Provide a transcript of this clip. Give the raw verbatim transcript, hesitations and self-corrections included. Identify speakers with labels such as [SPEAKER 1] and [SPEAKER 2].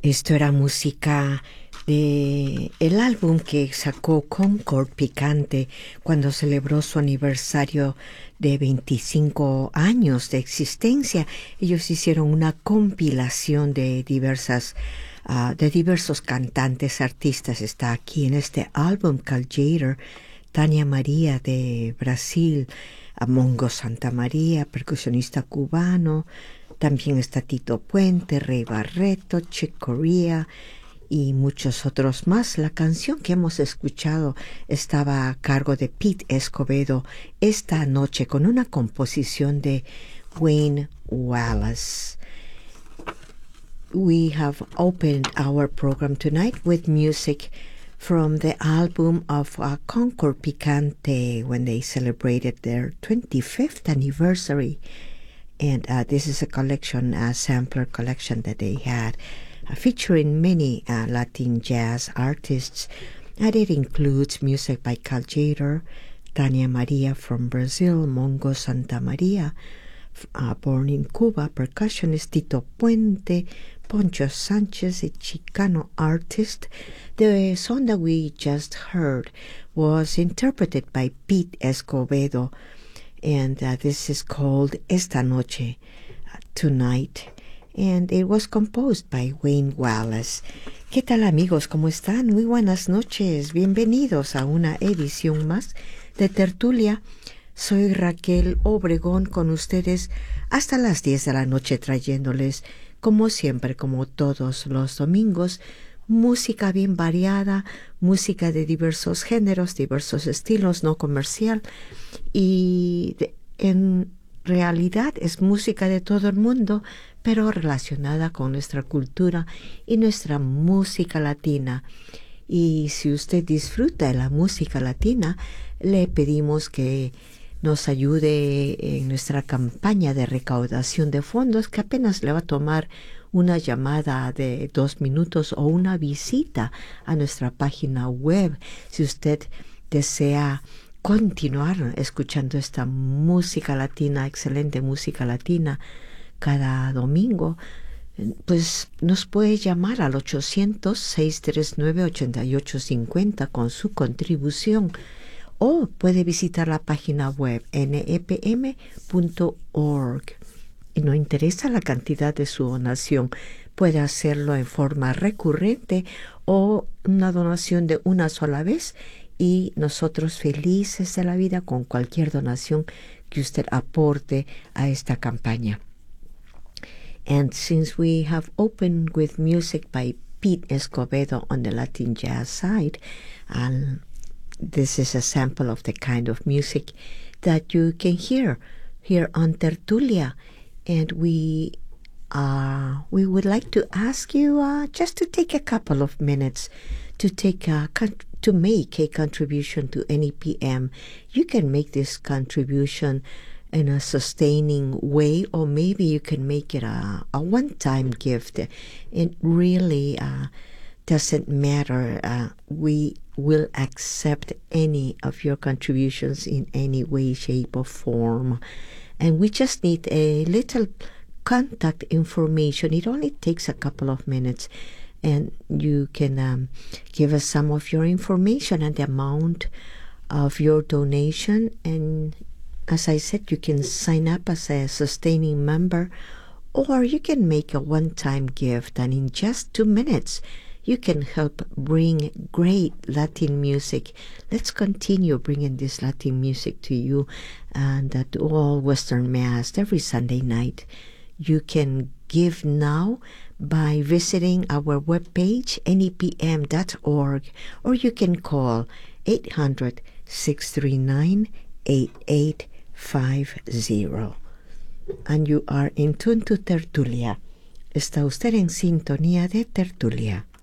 [SPEAKER 1] Esto era música de el álbum que sacó Concord Picante cuando celebró su aniversario de veinticinco años de existencia. Ellos hicieron una compilación de diversas uh, de diversos cantantes, artistas. Está aquí en este álbum Caljader, Tania María de Brasil, a Mongo Santa María, percusionista cubano. También está Tito Puente, Rey Barreto, Chick Corea y muchos otros más. La canción que hemos escuchado estaba a cargo de Pete Escobedo esta noche con una composición de Wayne Wallace. We have opened our program tonight with music from the album of uh, Concord Picante when they celebrated their twenty-fifth anniversary. And uh, this is a collection, a sampler collection that they had, uh, featuring many uh, Latin jazz artists. And it includes music by Caljader, Tania Maria from Brazil, Mongo Santa Maria, uh, born in Cuba, percussionist Tito Puente, Poncho Sanchez, a Chicano artist. The song that we just heard was interpreted by Pete Escobedo, and uh, this is called Esta Noche, uh, Tonight, and it was composed by Wayne Wallace. ¿Qué tal, amigos? ¿Cómo están? Muy buenas noches. Bienvenidos a una edición más de Tertulia. Soy Raquel Obregón con ustedes hasta las diez de la noche, trayéndoles, como siempre, como todos los domingos, música bien variada, música de diversos géneros, diversos estilos, no comercial, y de, en realidad es música de todo el mundo, pero relacionada con nuestra cultura y nuestra música latina. Y si usted disfruta de la música latina, le pedimos que nos ayude en nuestra campaña de recaudación de fondos, que apenas le va a tomar una llamada de dos minutos o una visita a nuestra página web. Si usted desea continuar escuchando esta música latina, excelente música latina, cada domingo, pues nos puede llamar al ochocientos, seiscientos treinta y nueve, ochenta y ocho cincuenta con su contribución, o puede visitar la página web N E P M punto org. Y no interesa la cantidad de su donación, puede hacerlo en forma recurrente o una donación de una sola vez, y nosotros felices de la vida con cualquier donación que usted aporte a esta campaña. And since we have opened with music by Pete Escobedo on the Latin jazz side, and this is a sample of the kind of music that you can hear here on Tertulia. And we uh, we would like to ask you uh, just to take a couple of minutes to take a, to make a contribution to N E P M. You can make this contribution in a sustaining way, or maybe you can make it a, a one-time gift. It really uh, doesn't matter. Uh, we will accept any of your contributions in any way, shape, or form. And we just need a little contact information. It only takes a couple of minutes. And you can um, give us some of your information and the amount of your donation. And as I said, you can sign up as a sustaining member, or you can make a one-time gift. And in just two minutes, you can help bring great Latin music. Let's continue bringing this Latin music to you and uh, to all Western Mass every Sunday night. You can give now by visiting our webpage, N E P M dot org, or you can call eight hundred, six three nine, eight eight five zero. And you are in tune to Tertulia. Está usted en sintonía de Tertulia.